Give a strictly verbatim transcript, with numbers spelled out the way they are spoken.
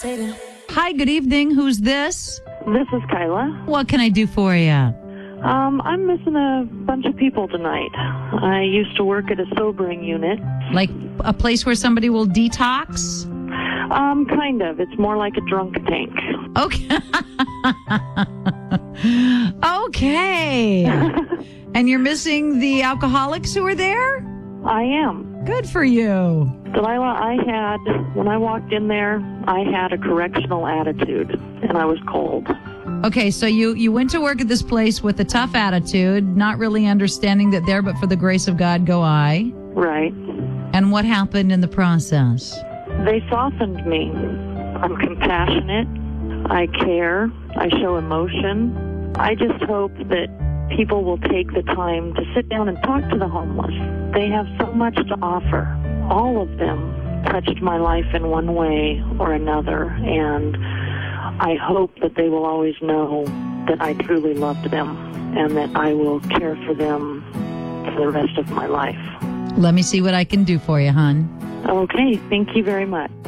Hi, good evening. Who's this? This is Kyla. What can I do for you? Um, I'm missing a bunch of people tonight. I used to work at a sobering unit. Like a place where somebody will detox? Um, kind of. It's more like a drunk tank. Okay. Okay. And you're missing the alcoholics who are there? I am. Good for you. Delilah, I had, when I walked in there, I had a correctional attitude, and I was cold. Okay, so you, you went to work at this place with a tough attitude, not really understanding that there, but for the grace of God go I. Right. And what happened in the process? They softened me. I'm compassionate. I care. I show emotion. I just hope that people will take the time to sit down and talk to the homeless. They have so much to offer. All of them touched my life in one way or another, and I hope that they will always know that I truly loved them and that I will care for them for the rest of my life. Let me see what I can do for you, hon. Okay, thank you very much.